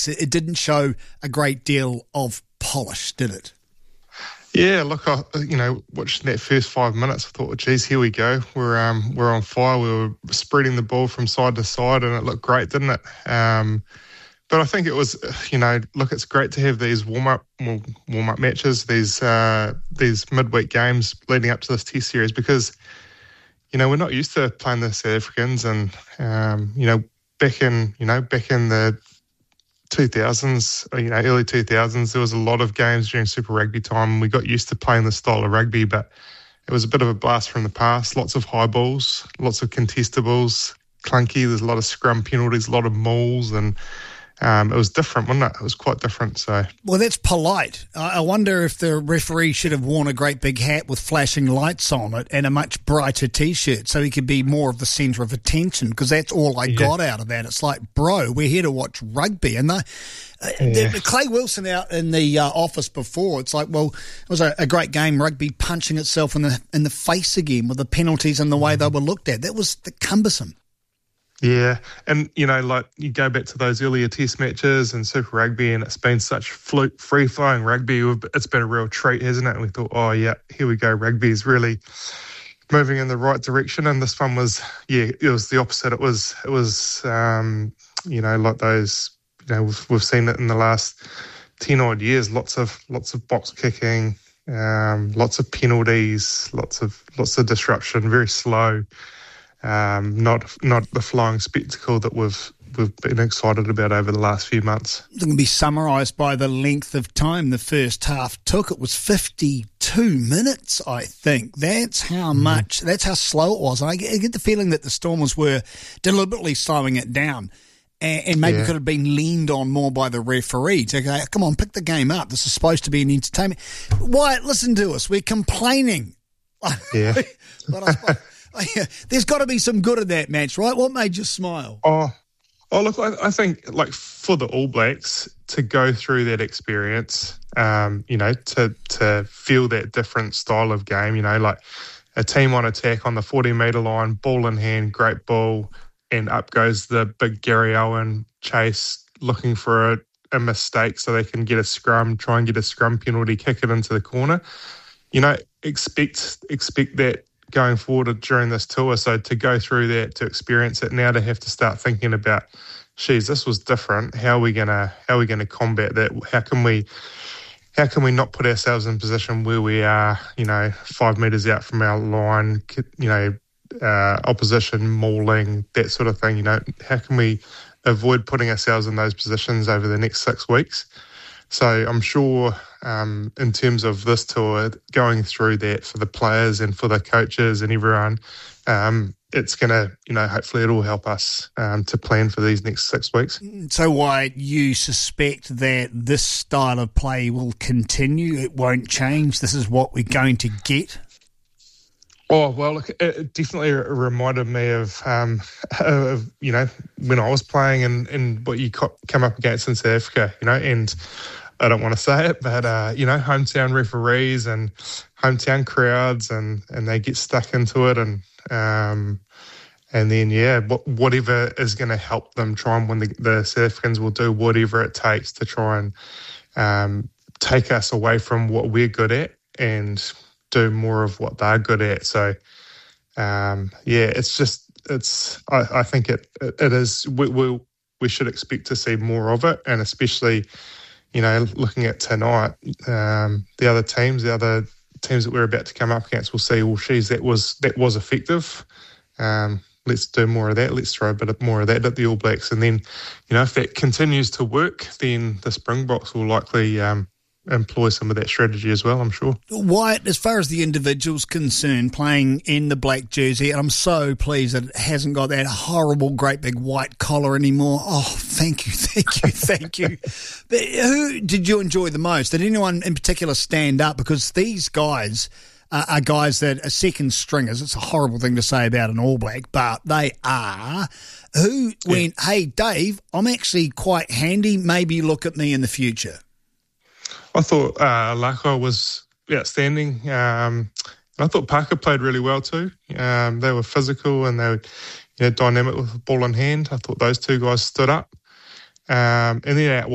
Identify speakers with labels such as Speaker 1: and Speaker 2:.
Speaker 1: Blacks. It didn't show a great deal of polish, did it?
Speaker 2: Yeah, look, watching that first 5 minutes, I thought, geez, here we go. We're on fire. We were spreading the ball from side to side, and it looked great, didn't it? But I think it was, it's great to have these warm-up matches, these midweek games leading up to this Test series, because, we're not used to playing the South Africans, and back in the 2000s, early 2000s, there was a lot of games during Super Rugby time, and we got used to playing this style of rugby, but it was a bit of a blast from the past. Lots of high balls, lots of contestables, clunky. There's a lot of scrum penalties, a lot of mauls, and it was different, wasn't it? It was quite different. So,
Speaker 1: well, that's polite. I wonder if the referee should have worn a great big hat with flashing lights on it and a much brighter T-shirt so he could be more of the centre of attention, because that's all I got out of that. It's like, bro, we're here to watch rugby. And Clay Wilson out in the office before, it's like, well, it was a great game, rugby punching itself in the face again with the penalties and the way they were looked at. That was cumbersome.
Speaker 2: Yeah, and, you go back to those earlier Test matches and Super Rugby, and it's been such free-flowing rugby. It's been a real treat, hasn't it? And we thought, oh, yeah, here we go. Rugby is really moving in the right direction. And this one was, it was the opposite. It was like those, we've seen it in the last 10-odd years, lots of box kicking, lots of penalties, lots of disruption, very slow. Not the flying spectacle that we've been excited about over the last few months.
Speaker 1: It can be summarised by the length of time the first half took. It was 52 minutes, I think. That's how much. That's how slow it was. I get the feeling that the Stormers were deliberately slowing it down, and maybe could have been leaned on more by the referee to go, come on, pick the game up. This is supposed to be an entertainment. Wyatt, listen to us. We're complaining.
Speaker 2: Yeah.
Speaker 1: There's got to be some good in that match, right? What made you smile?
Speaker 2: Oh, look, I think, for the All Blacks to go through that experience, to feel that different style of game, like a team on attack on the 40-metre line, ball in hand, great ball, and up goes the big Gary Owen chase, looking for a mistake so they can get a scrum, try and get a scrum penalty, kick it into the corner. Expect that going forward during this tour. So to go through that, to experience it, now to have to start thinking about, geez, this was different. How are we gonna combat that? How can we not put ourselves in a position where we are, 5 metres out from our line, opposition mauling, that sort of thing. How can we avoid putting ourselves in those positions over the next 6 weeks? So I'm sure in terms of this tour, going through that for the players and for the coaches and everyone, it's going to, hopefully it'll help us to plan for these next 6 weeks.
Speaker 1: So why you suspect that this style of play will continue? It won't change? This is what we're going to get?
Speaker 2: Oh, well, look, it definitely reminded me of when I was playing and what you come up against in South Africa, and I don't want to say it, but, hometown referees and hometown crowds and they get stuck into it and then, whatever is going to help them try and win the South Africans will do whatever it takes to try and take us away from what we're good at and do more of what they're good at. So, I think it is, we should expect to see more of it, and especially, looking at tonight, the other teams that we're about to come up against will see, well, geez, that was effective. Let's do more of that. Let's throw a bit more of that at the All Blacks. And then, if that continues to work, then the Springboks will likely employ some of that strategy as well, I'm sure.
Speaker 1: Wyatt, as far as the individual's concerned, playing in the black jersey, and I'm so pleased that it hasn't got that horrible great big white collar anymore. Oh, thank you. But who did you enjoy the most? Did anyone in particular stand up? Because these guys are guys that are second stringers. It's a horrible thing to say about an All Black, but they are. Who went, hey, Dave, I'm actually quite handy. Maybe look at me in the future.
Speaker 2: I thought Laka was outstanding. I thought Parker played really well too. They were physical and they were dynamic with the ball in hand. I thought those two guys stood up. And then out